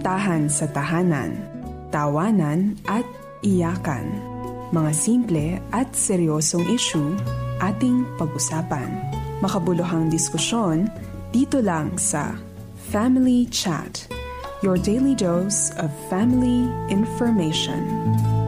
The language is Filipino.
Kamustahan sa tahanan, tawanan at iyakan. Mga simple at seryosong issue ating pag-usapan. Makabuluhang diskusyon dito lang sa Family Chat, your daily dose of family information.